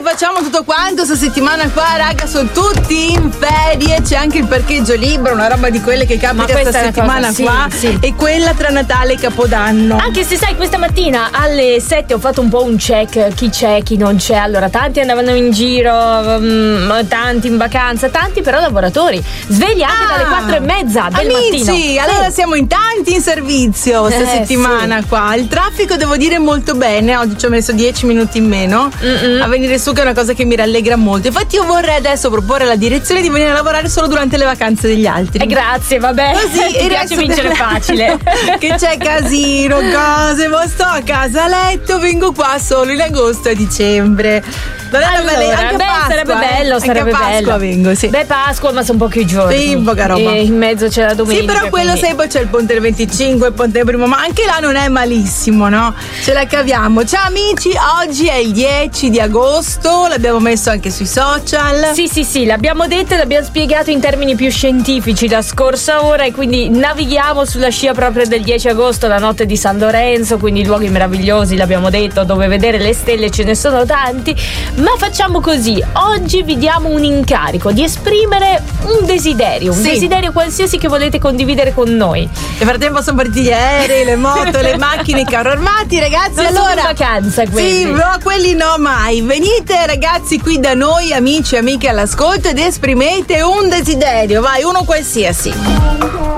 facciamo tutto quanto sta settimana qua, raga, sono tutti in ferie, c'è anche il parcheggio libero, una roba di quelle che capita sta settimana cosa, qua, sì. E quella tra Natale e Capodanno. Anche se sai, questa mattina alle 7 ho fatto un po' un check, chi c'è, chi non c'è. Allora, tanti andavano in giro, tanti in vacanza, tanti però lavoratori svegliati dalle 4:30 del mattino. Amici, allora siamo in tanti in servizio questa settimana qua. Il traffico devo dire molto bene, oggi ci ho messo 10 minuti in meno a venire su, che è una cosa che mi rallegra molto. Infatti io vorrei adesso proporre alla direzione di venire a lavorare solo durante le vacanze degli altri. Grazie, vabbè. Così ti piace vincere facile. Che c'è casino, cose, ma sto a casa a letto, vengo qua solo in agosto e dicembre. Allora, anche Pasqua, sarebbe bello, anche sarebbe Pasqua bello. Vengo, sì. Beh, Pasqua, ma sono pochi giorni. Sì, poca roba. E in mezzo c'è la domenica. Sì, però quello quindi... sai, poi c'è il ponte del 25, il ponte del primo, ma anche là non è malissimo, no? Ce la caviamo. Ciao amici, oggi è il 10 di agosto, l'abbiamo messo anche sui social. Sì, l'abbiamo detto e l'abbiamo spiegato in termini più scientifici la scorsa ora, e quindi navighiamo sulla scia proprio del 10 agosto, la notte di San Lorenzo, quindi luoghi meravigliosi, l'abbiamo detto, dove vedere le stelle ce ne sono tanti, ma facciamo così. Oggi vi diamo un incarico di esprimere un desiderio qualsiasi che volete condividere con noi. Nel frattempo sono partiti gli aerei, le moto, le macchine, i carri armati, ragazzi. Non allora, sono in vacanza quelli. Sì, no, quelli no mai. Venite ragazzi qui da noi, amici e amiche all'ascolto, ed esprimete un desiderio, vai, uno qualsiasi.